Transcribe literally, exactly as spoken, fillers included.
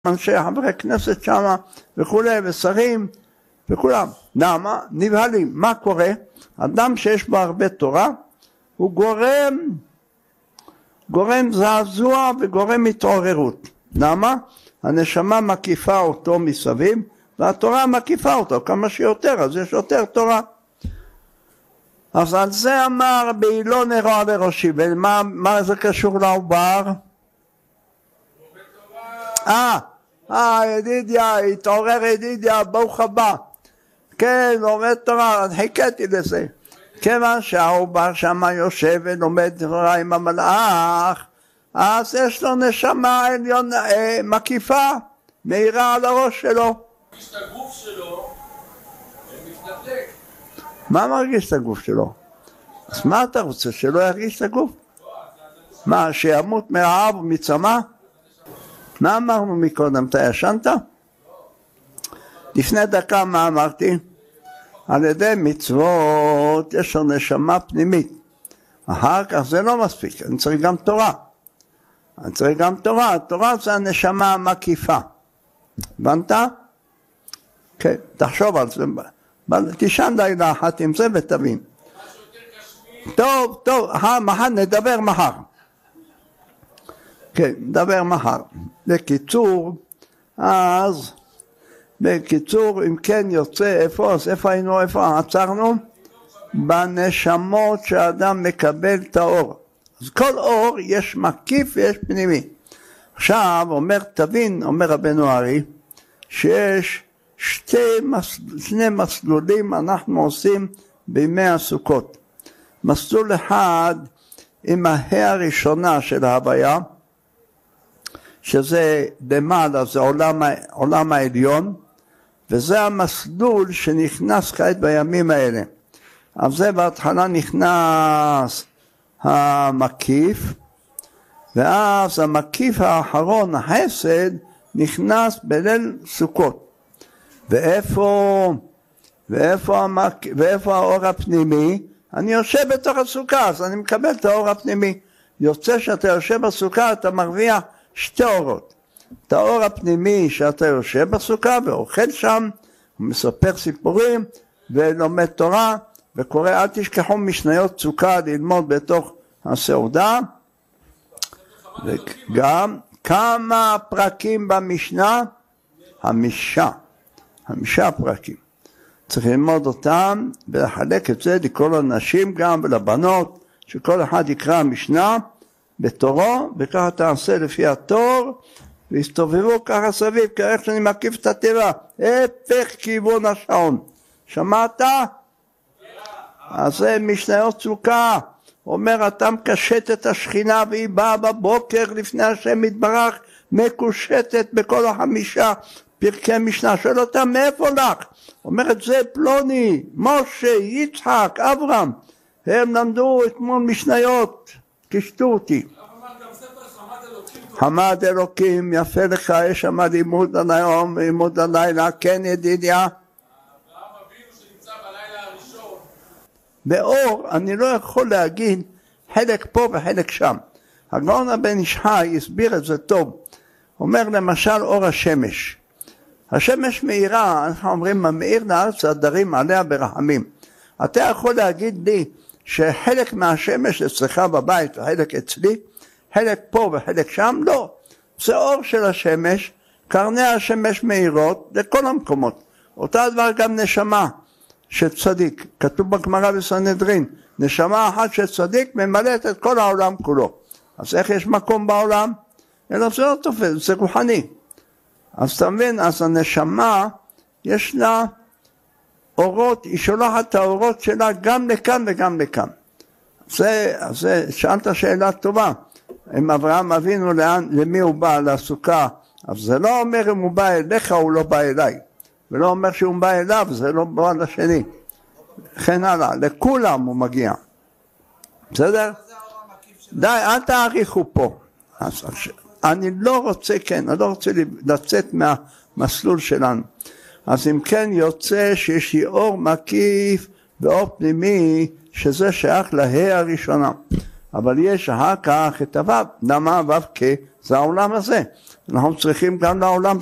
אנשי חברי כנסת שם וכולי ושרים וכולם. למה? נבהלים. מה קורה? אדם שיש בו הרבה תורה הוא גורם גורם זעזוע וגורם התעוררות. למה? הנשמה מקיפה אותו מסביב והתורה מקיפה אותו כמה שיותר, אז יש יותר תורה. אז על זה אמר באילו נראה לראשי. ומה מה זה קשור לעובר? אה, אה, ידידיה, התעורר ידידיה, ברוך הבא. כן, לומד תורה, חיכיתי לזה. כיוון שהעובר שם יושב ולומד תורה עם המלאך, אז יש לו נשמה עליון אה, מקיפה, מהירה על הראש שלו. מרגיש את הגוף שלו, מתנתק. מה מרגיש את הגוף שלו? אז מה אתה רוצה, שלא ירגיש את הגוף? מה, שימות מרעב ומצמא? מה אמרנו מקודם? אתה ישנת? לפני דקה מה אמרתי? על ידי מצוות יש לו נשמה פנימית. אחר כך זה לא מספיק, אני צריך גם תורה. אני צריך גם תורה, תורה זה הנשמה המקיפה. הבנת? כן, תחשוב על זה. תישן לילה אחת עם זה ותבין. טוב, טוב, מחר נדבר מחר. כן, נדבר מחר. בקיצור, אז, בקיצור, אם כן יוצא איפה, אז איפה היינו, איפה עצרנו? בנשמות שהאדם מקבל את האור. אז כל אור יש מקיף ויש פנימי. עכשיו, אומר, תבין, אומר רבנו ארי, שיש שתי מסל... שני מסלולים אנחנו עושים בימי הסוכות. מסלול אחד עם ההא הראשונה של ההוויה, שזה למעלה, זה עולם, עולם העליון, וזה המסלול שנכנס כעת בימים האלה. אז זה בהתחלה נכנס המקיף, ואז המקיף האחרון, החסד, נכנס בליל סוכות. ואיפה, ואיפה, המק... ואיפה האור הפנימי? אני יושב בתוך הסוכה, אז אני מקבל את האור הפנימי. יוצא שאתה יושב בסוכה, אתה מרוויח שתי אורות. את האור הפנימי שאתה יושב בסוכה ואוכל שם, ומספר סיפורים ולומד תורה, וקורא, אל תשכחו משניות סוכה ללמוד בתוך הסעודה. וגם כמה פרקים במשנה? חמישה. חמישה פרקים. צריך ללמוד אותם ולחלק את זה לכל הנשים גם ולבנות, שכל אחד יקרא משנה בתורו, וככה תעשה לפי התור, והסתובבו ככה סביב, כאיך שאני מקיף את הטבע, הפך כיוון השעון. שמעת? אז זה משניות סוכה. אומר, אתה מקשט את השכינה והיא באה בבוקר לפני השם יתברך, מקושטת בכל החמישה פרקי משנה. שואל אותה, מאיפה לך? אומרת, זה פלוני, משה, יצחק, אברהם. הם למדו אתמול משניות, קשטו אותי. חמד אלוקים, יפה לך, יש שם לימוד על היום, לימוד הלילה, כן ידידיה. אברהם אבינו שנמצא בלילה הראשון. באור, אני לא יכול להגיד חלק פה וחלק שם. הגאון הבן איש חי הסביר את זה טוב. אומר למשל אור השמש. השמש מאירה, אנחנו אומרים, מאיר לארץ הדרים עליה ברחמים. אתה יכול להגיד לי שחלק מהשמש אצלך בבית וחלק אצלי, חלק פה וחלק שם? לא. זה אור של השמש, קרני השמש מאירות לכל המקומות. אותה דבר גם נשמה של צדיק. כתוב בגמרא בסנהדרין, נשמה אחת של צדיק ממלאת את כל העולם כולו. אז איך יש מקום בעולם? אלא זה לא תופס, זה רוחני. אז אתה מבין, אז הנשמה יש לה אורות, היא שולחת את האורות שלה גם לכאן וגם לכאן. זה, זה, שאלת שאלה טובה. אם אברהם אבינו לאן, למי הוא בא לסוכה, אז זה לא אומר אם הוא בא אליך הוא לא בא אליי. ולא אומר שהוא בא אליו, זה לא בא לשני. כן הלאה, לכולם הוא מגיע. בסדר? די, אל תאריכו פה. אז, אני לא רוצה, כן, אני לא רוצה לצאת מהמסלול שלנו. אז אם כן יוצא שיש לי אור מקיף ואור פנימי, שזה שייך להא הראשונה. אבל יש אחר כך את הוו, למה הוו כ? זה העולם הזה. אנחנו צריכים גם לעולם